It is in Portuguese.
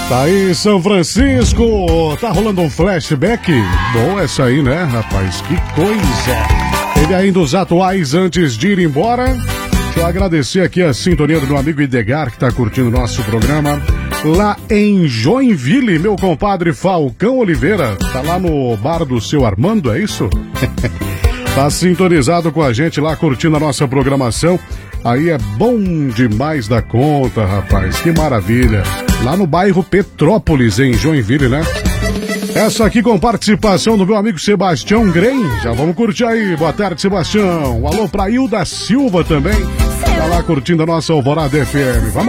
Tá aí São Francisco, tá rolando um flashback? Bom essa aí, né, rapaz? Que coisa! Teve ainda os atuais antes de ir embora. Deixa eu agradecer aqui a sintonia do meu amigo Idegar, que tá curtindo o nosso programa. Lá em Joinville, meu compadre Falcão Oliveira, tá lá no bar do seu Armando, é isso? Tá sintonizado com a gente lá, curtindo a nossa programação. Aí é bom demais da conta, rapaz, que maravilha. Lá no bairro Petrópolis, em Joinville, né? Essa aqui com participação do meu amigo Sebastião Grem. Já vamos curtir aí. Boa tarde, Sebastião. Alô pra Hilda Silva também. Tá lá curtindo a nossa Alvorada FM. Vamos